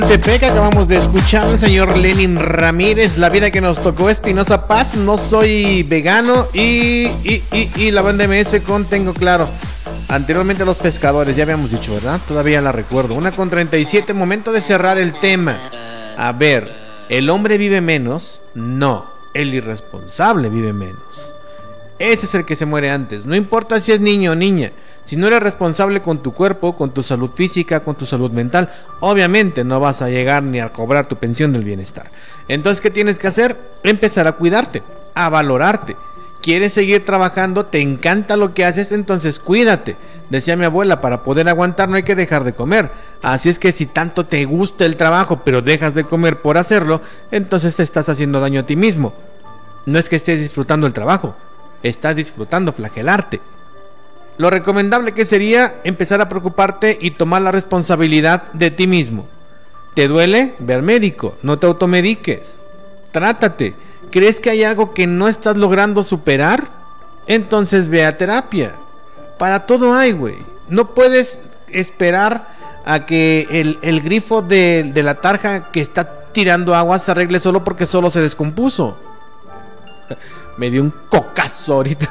Tepeca, acabamos de escuchar al señor Lenin Ramírez, La vida que nos tocó. Espinosa Paz, No soy vegano. Y la banda MS con Tengo Claro. Anteriormente Los Pescadores, ya habíamos dicho, ¿verdad? Todavía la recuerdo. 1:37, momento de cerrar el tema. A ver, ¿el hombre vive menos? No, el irresponsable vive menos. Ese es el que se muere antes. No importa si es niño o niña. Si no eres responsable con tu cuerpo, con tu salud física, con tu salud mental, obviamente no vas a llegar ni a cobrar tu pensión del bienestar. Entonces, ¿qué tienes que hacer? Empezar a cuidarte, a valorarte. ¿Quieres seguir trabajando? ¿Te encanta lo que haces? Entonces cuídate. Decía mi abuela, para poder aguantar no hay que dejar de comer. Así es que si tanto te gusta el trabajo, pero dejas de comer por hacerlo, entonces te estás haciendo daño a ti mismo. No es que estés disfrutando el trabajo, estás disfrutando flagelarte. Lo recomendable que sería empezar a preocuparte y tomar la responsabilidad de ti mismo. ¿Te duele? Ve al médico, no te automediques. Trátate. ¿Crees que hay algo que no estás logrando superar? Entonces ve a terapia. Para todo hay, güey. No puedes esperar a que el grifo de la tarja que está tirando agua se arregle solo porque solo se descompuso. Me dio un cocazo ahorita.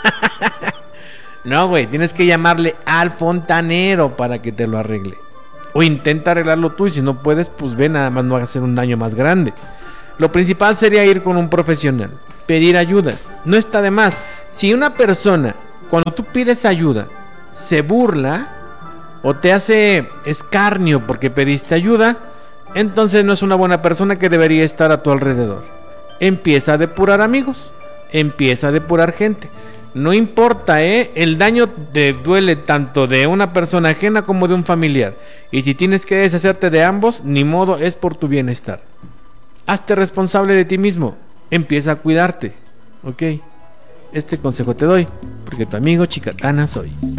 No, güey, tienes que llamarle al fontanero para que te lo arregle. O intenta arreglarlo tú y si no puedes, pues ve, nada más no hagas un daño más grande. Lo principal sería ir con un profesional, pedir ayuda. No está de más. Si una persona, cuando tú pides ayuda, se burla o te hace escarnio porque pediste ayuda, entonces no es una buena persona que debería estar a tu alrededor. Empieza a depurar amigos, empieza a depurar gente. No importa, el daño te duele tanto de una persona ajena como de un familiar. Y si tienes que deshacerte de ambos, ni modo, es por tu bienestar. Hazte responsable de ti mismo. Empieza a cuidarte. ¿Ok? Este consejo te doy, porque tu amigo Chicatana soy.